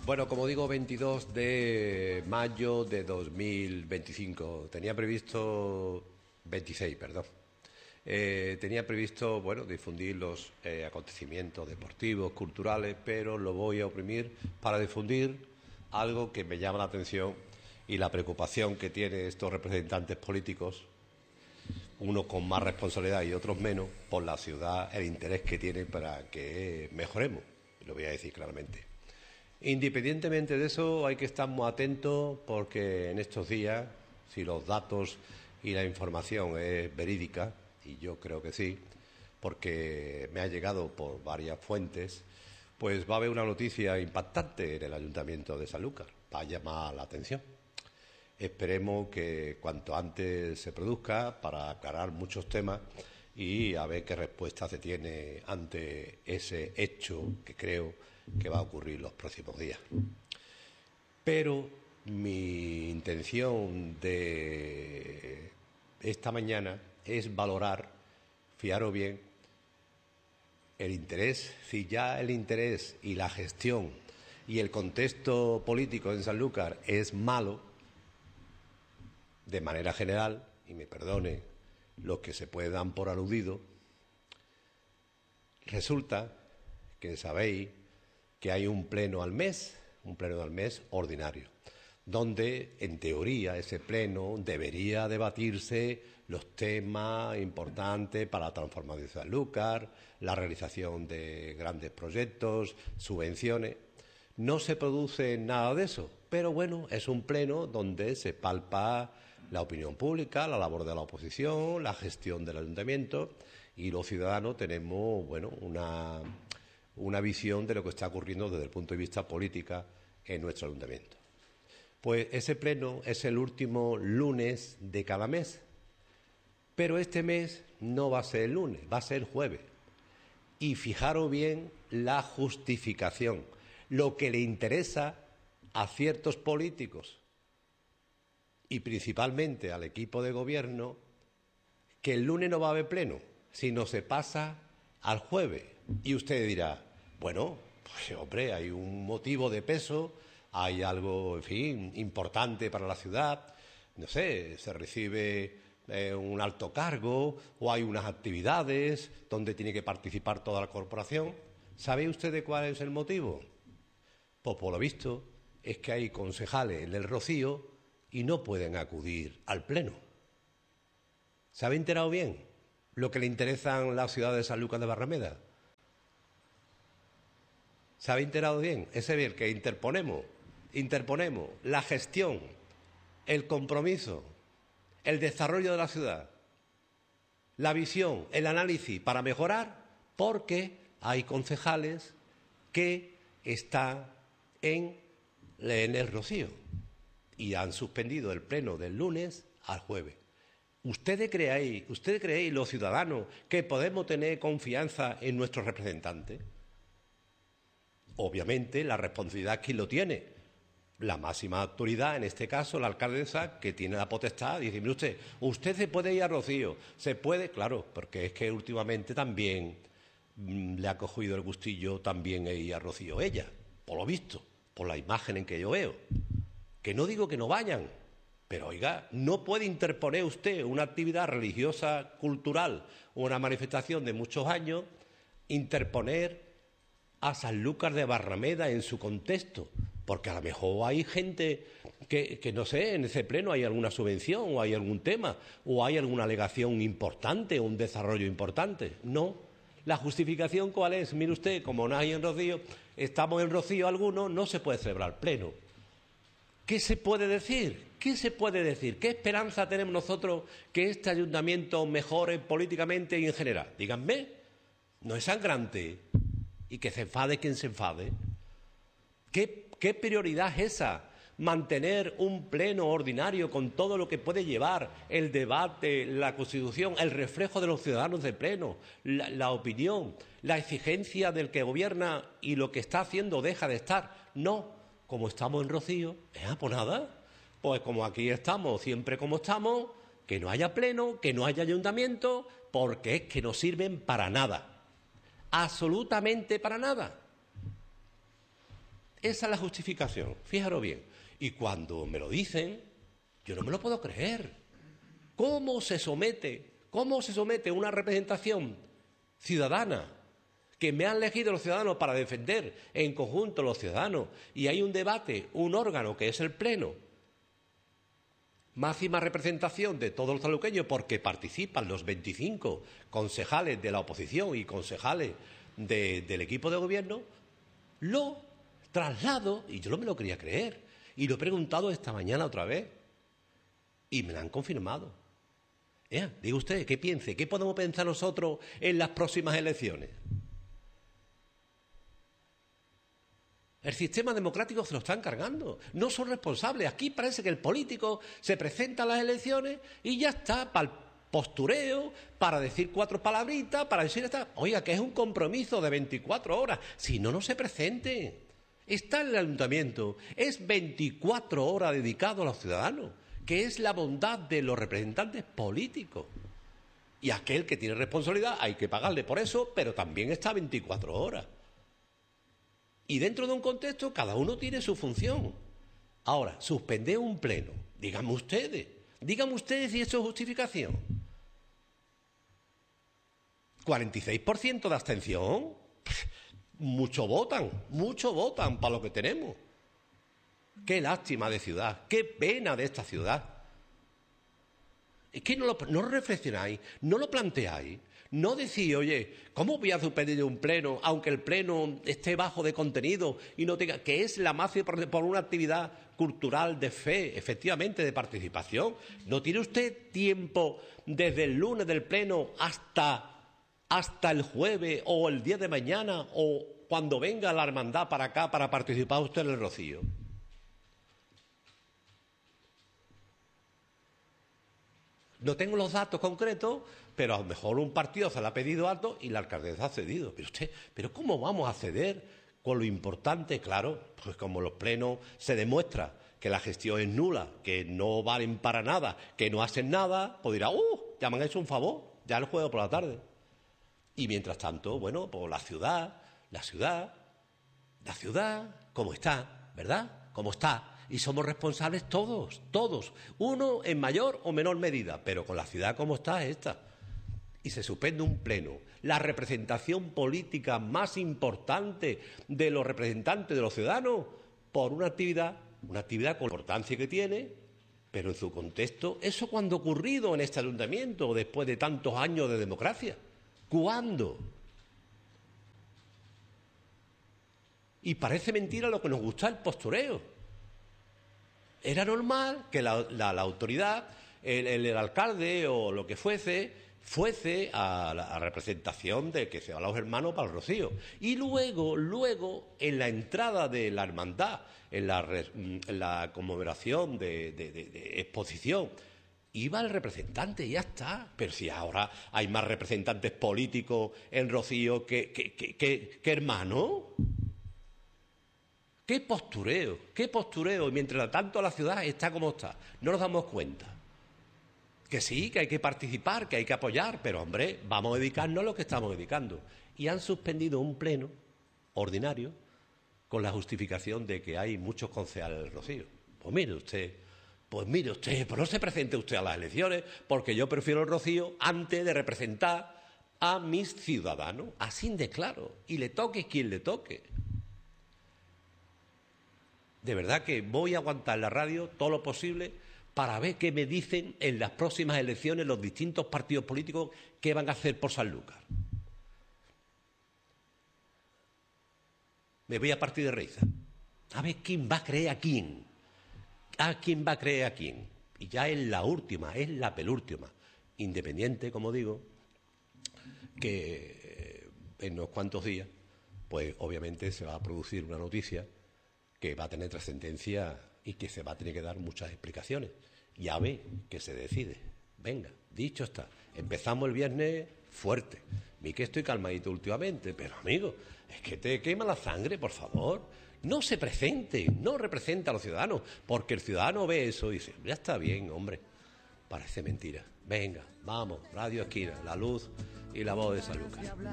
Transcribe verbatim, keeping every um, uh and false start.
Bueno, como digo, veintidós de mayo de dos mil veinticinco. Tenía previsto, veintiséis, perdón. Eh, tenía previsto, bueno, difundir los eh, acontecimientos deportivos, culturales, pero lo voy a oprimir para difundir algo que me llama la atención y la preocupación que tienen estos representantes políticos, unos con más responsabilidad y otros menos, por la ciudad, el interés que tienen para que mejoremos. Lo voy a decir claramente. Independientemente de eso, hay que estar muy atentos porque en estos días, si los datos y la información es verídica, y yo creo que sí, porque me ha llegado por varias fuentes, pues va a haber una noticia impactante en el Ayuntamiento de Sanlúcar, va a llamar la atención. Esperemos que cuanto antes se produzca para aclarar muchos temas y a ver qué respuesta se tiene ante ese hecho que creo que va a ocurrir los próximos días. Pero mi intención de esta mañana es valorar, fijaros bien, el interés, si ya el interés y la gestión y el contexto político en Sanlúcar es malo, de manera general, y me perdone los que se puedan por aludido, resulta que sabéis que hay un pleno al mes, un pleno al mes ordinario, donde, en teoría, ese pleno debería debatirse los temas importantes para la transformación de Sanlúcar, la realización de grandes proyectos, subvenciones. No se produce nada de eso, pero bueno, es un pleno donde se palpa la opinión pública, la labor de la oposición, la gestión del ayuntamiento, y los ciudadanos tenemos, bueno, una, una visión de lo que está ocurriendo desde el punto de vista político en nuestro ayuntamiento. Pues ese pleno es el último lunes de cada mes, pero este mes no va a ser el lunes, va a ser el jueves. Y fijaros bien la justificación, lo que le interesa a ciertos políticos y principalmente al equipo de gobierno, que el lunes no va a haber pleno, sino se pasa al jueves. Y usted dirá, bueno, pues hombre, hay un motivo de peso, hay algo, en fin, importante para la ciudad, no sé, se recibe eh, un alto cargo o hay unas actividades donde tiene que participar toda la corporación. ¿Sabe usted de cuál es el motivo? Pues por lo visto es que hay concejales en el Rocío y no pueden acudir al pleno. ¿Se ha enterado bien lo que le interesan las ciudades de Sanlúcar de Barrameda? ¿Se ha enterado bien? Ese es el que interponemos, interponemos la gestión, el compromiso, el desarrollo de la ciudad, la visión, el análisis para mejorar, porque hay concejales que están en, en el Rocío y han suspendido el pleno del lunes al jueves. ¿Ustedes creéis, ustedes creéis, los ciudadanos, que podemos tener confianza en nuestros representantes? Obviamente, la responsabilidad, ¿quién lo tiene? La máxima autoridad, en este caso, la alcaldesa, que tiene la potestad. Dice, mire usted, usted se puede ir a Rocío, se puede, claro, porque es que últimamente también mmm, le ha cogido el gustillo también ir a Rocío ella, por lo visto, por la imagen en que yo veo. Que no digo que no vayan, pero oiga, no puede interponer usted una actividad religiosa, cultural o una manifestación de muchos años, interponer a Sanlúcar de Barrameda en su contexto, porque a lo mejor hay gente que, que no sé, en ese pleno hay alguna subvención o hay algún tema o hay alguna alegación importante o un desarrollo importante. No. ¿La justificación cuál es? Mire usted, como no hay en Rocío, estamos en Rocío algunos, no se puede celebrar pleno. ¿Qué se puede decir? ¿Qué se puede decir? ¿Qué esperanza tenemos nosotros que este ayuntamiento mejore políticamente y en general? Díganme, no es sangrante. Y que se enfade quien se enfade. ¿Qué, qué prioridad es esa? Mantener un pleno ordinario con todo lo que puede llevar el debate, la Constitución, el reflejo de los ciudadanos del pleno, la, la opinión, la exigencia del que gobierna y lo que está haciendo deja de estar. No. Como estamos en Rocío, ¿eh? Pues nada, pues como aquí estamos, siempre como estamos, que no haya pleno, que no haya ayuntamiento, porque es que no sirven para nada, absolutamente para nada. Esa es la justificación, fijaros bien. Y cuando me lo dicen, yo no me lo puedo creer. ¿Cómo se somete, cómo se somete una representación ciudadana que me han elegido los ciudadanos para defender en conjunto los ciudadanos, y hay un debate, un órgano que es el Pleno, máxima representación de todos los sanluqueños porque participan los veinticinco concejales de la oposición y concejales de, del equipo de gobierno? Lo traslado, y yo no me lo quería creer, y lo he preguntado esta mañana otra vez, y me lo han confirmado. ¿Eh? Diga usted, ¿qué piense? ¿Qué podemos pensar nosotros en las próximas elecciones? El sistema democrático se lo están cargando. No son responsables. Aquí parece que el político se presenta a las elecciones y ya está, para el postureo, para decir cuatro palabritas, para decir esta... Oiga, que es un compromiso de veinticuatro horas. Si no, no se presente. Está en el ayuntamiento. Es veinticuatro horas dedicado a los ciudadanos, que es la bondad de los representantes políticos. Y aquel que tiene responsabilidad hay que pagarle por eso, pero también está veinticuatro horas. Y dentro de un contexto cada uno tiene su función. Ahora, suspender un pleno, díganme ustedes, díganme ustedes si eso es justificación. cuarenta y seis por ciento de abstención, mucho votan, mucho votan para lo que tenemos. Qué lástima de ciudad, qué pena de esta ciudad. Es que no lo, no lo reflexionáis, no lo planteáis. No decís, oye, ¿cómo voy a suspender un pleno, aunque el pleno esté bajo de contenido y no tenga, que es la máxima por, por una actividad cultural de fe, efectivamente, de participación? ¿No tiene usted tiempo desde el lunes del pleno hasta, hasta el jueves o el día de mañana o cuando venga la hermandad para acá para participar usted en el rocío? No tengo los datos concretos, pero a lo mejor un partido se le ha pedido alto y la alcaldesa ha cedido. Pero usted, ¿pero cómo vamos a ceder con lo importante? Claro, pues como los plenos se demuestra que la gestión es nula, que no valen para nada, que no hacen nada, pues dirá, ¡uh! Ya me han hecho un favor, ya el juego por la tarde. Y mientras tanto, bueno, pues la ciudad, la ciudad, la ciudad, ¿cómo está? ¿Verdad? ¿Cómo está? Y somos responsables todos, todos, uno en mayor o menor medida, pero con la ciudad como está esta. Y se suspende un pleno, la representación política más importante de los representantes de los ciudadanos, por una actividad, una actividad con la importancia que tiene, pero en su contexto, ¿eso cuándo ha ocurrido en este ayuntamiento después de tantos años de democracia? ¿Cuándo? Y parece mentira lo que nos gusta el postureo. Era normal que la, la, la autoridad, el, el, el alcalde o lo que fuese, fuese a la a representación de que se van los hermanos para el rocío. Y luego, luego, en la entrada de la hermandad, en la, en la conmemoración de, de, de, de exposición, iba el representante y ya está. Pero si ahora hay más representantes políticos en Rocío que, que, que, que, que hermanos. ¡Qué postureo! ¡Qué postureo! Y mientras tanto la ciudad está como está. No nos damos cuenta. Que sí, que hay que participar, que hay que apoyar, pero, hombre, vamos a dedicarnos a lo que estamos dedicando. Y han suspendido un pleno ordinario con la justificación de que hay muchos concejales del Rocío. Pues mire usted, pues mire usted, pues no se presente usted a las elecciones, porque yo prefiero el Rocío antes de representar a mis ciudadanos. Así de claro. Y le toque quien le toque. De verdad que voy a aguantar la radio todo lo posible para ver qué me dicen en las próximas elecciones los distintos partidos políticos que van a hacer por Sanlúcar. Me voy a partir de raíz. A ver quién va a creer a quién. A quién va a creer a quién. Y ya es la última, es la penúltima. Independiente, como digo, que en unos cuantos días, pues obviamente se va a producir una noticia que va a tener trascendencia y que se va a tener que dar muchas explicaciones. Ya ve que se decide. Venga, dicho está. Empezamos el viernes fuerte. Vi que estoy calmadito últimamente, pero amigo, es que te quema la sangre, por favor. No se presente, no representa a los ciudadanos, porque el ciudadano ve eso y dice, ya está bien, hombre. Parece mentira. Venga, vamos, Radio Esquina, la luz y la voz de Sanlúcar.